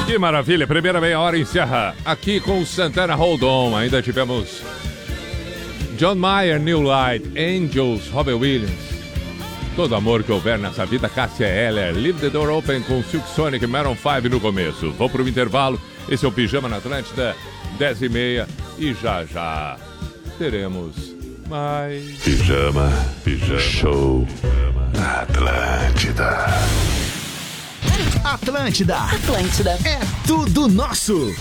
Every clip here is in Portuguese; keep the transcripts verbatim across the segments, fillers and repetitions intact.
Que maravilha, primeira meia hora encerra aqui com o Santana Hold On. Ainda tivemos John Mayer, New Light, Angels, Robbie Williams, Todo Amor Que Houver Nessa Vida, Cássia Eller, Leave the Door Open com Silk Sonic e Maroon cinco no começo. Vou pro intervalo, esse é o Pijama na Atlântida, dez e meia, e já já teremos mais Pijama, Pijama Show na Atlântida. Atlântida. Atlântida. É tudo nosso.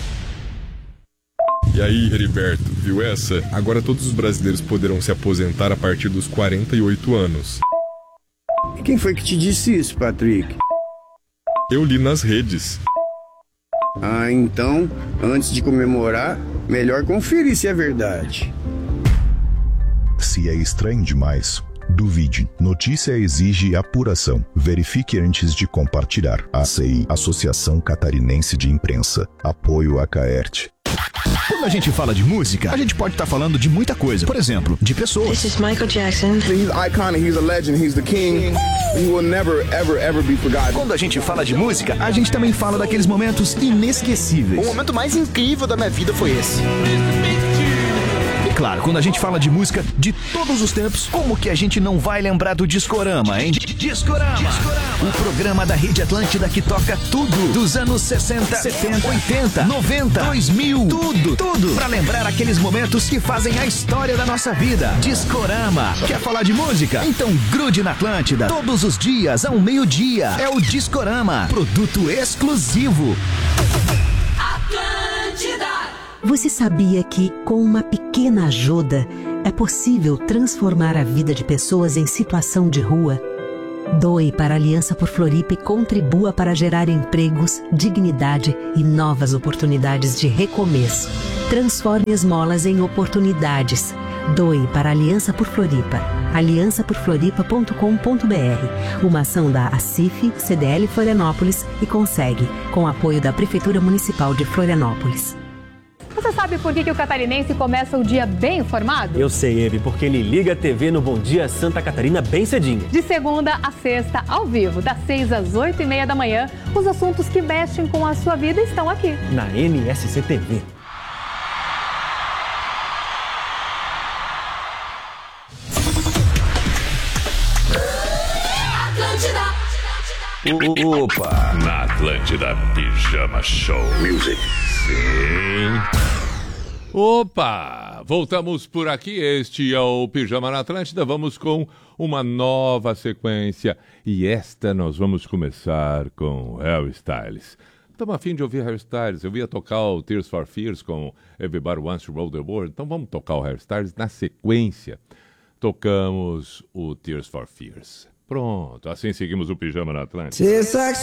E aí, Heriberto, viu essa? Agora todos os brasileiros poderão se aposentar a partir dos quarenta e oito anos. Quem foi que te disse isso, Patrick? Eu li nas redes. Ah, então, antes de comemorar, melhor conferir se é verdade. Se é estranho demais, duvide. Notícia exige apuração. Verifique antes de compartilhar. A C I, Associação Catarinense de Imprensa. Apoio a Caert. Quando a gente fala de música, a gente pode estar tá falando de muita coisa. Por exemplo, de pessoas. This is Michael Jackson. He's iconic, he's a legend, he's the king. He will never, ever, ever be forgotten. Quando a gente fala de música, a gente também fala daqueles momentos inesquecíveis. O momento mais incrível da minha vida foi esse. E claro, quando a gente fala de música de todos os tempos, como que a gente não vai lembrar do Discorama, hein? Discorama! Discorama. O programa da Rede Atlântida que toca tudo dos anos sessenta, setenta, oitenta, noventa, dois mil. Tudo, tudo. Pra lembrar aqueles momentos que fazem a história da nossa vida. Discorama. Quer falar de música? Então grude na Atlântida. Todos os dias, ao meio-dia. É o Discorama. Produto exclusivo. Atlântida. Você sabia que, com uma pequena ajuda, é possível transformar a vida de pessoas em situação de rua? Doe para a Aliança por Floripa e contribua para gerar empregos, dignidade e novas oportunidades de recomeço. Transforme esmolas em oportunidades. Doe para a Aliança por Floripa. aliança por floripa ponto com ponto b r. Uma ação da ACIF, C D L Florianópolis e Consegue, com apoio da Prefeitura Municipal de Florianópolis. Você sabe por que, que o catarinense começa o dia bem informado? Eu sei, Eve, porque ele liga a T V no Bom Dia Santa Catarina bem cedinho. De segunda a sexta, ao vivo, das seis às oito e meia da manhã, os assuntos que mexem com a sua vida estão aqui. Na N S C T V. Opa! Na Atlântida Pijama Show Music. Sim. Opa! Voltamos por aqui. Este é o Pijama na Atlântida. Vamos com uma nova sequência. E esta nós vamos começar com Harry Styles. Estamos a fim de ouvir Harry Styles. Eu ia tocar o Tears for Fears com Everybody Wants to Roll the World. Então vamos tocar o Harry Styles. Na sequência, tocamos o Tears for Fears. Pronto, assim seguimos o Pijama na Atlântida.